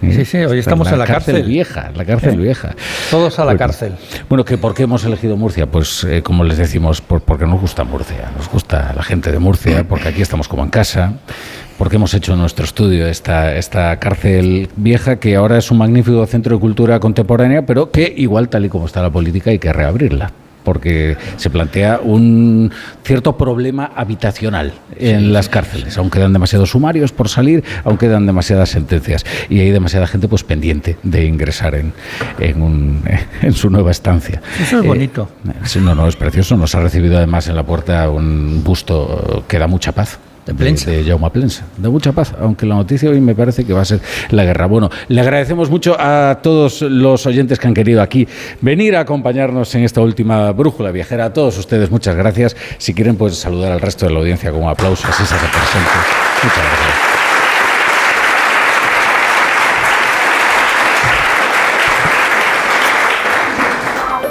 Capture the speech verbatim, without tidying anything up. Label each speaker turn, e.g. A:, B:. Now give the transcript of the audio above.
A: Sí, sí, hoy estamos
B: la
A: en la cárcel.
B: cárcel vieja, la cárcel ¿Eh? vieja.
A: Todos a la
B: bueno,
A: cárcel.
B: Bueno, que ¿por qué hemos elegido Murcia? Pues eh, como les decimos, por, porque nos gusta Murcia, nos gusta la gente de Murcia, porque aquí estamos como en casa, porque hemos hecho nuestro estudio esta, esta cárcel vieja, que ahora es un magnífico centro de cultura contemporánea, pero que igual, tal y como está la política, hay que reabrirla, porque se plantea un cierto problema habitacional en sí, las sí, cárceles. Sí. Aún quedan demasiados sumarios por salir, aún quedan demasiadas sentencias y hay demasiada gente pues pendiente de ingresar en, en, un, en su nueva estancia.
A: Eso es eh, bonito.
B: Sí, no, no, es precioso. Nos ha recibido además en la puerta un busto que da mucha paz. De, de Jaume Plensa, de mucha paz, aunque la noticia hoy me parece que va a ser la guerra. Bueno, le agradecemos mucho a todos los oyentes que han querido aquí venir a acompañarnos en esta última brújula viajera. A todos ustedes, muchas gracias. Si quieren, pues saludar al resto de la audiencia con un aplauso, así se hace presente. Muchas gracias.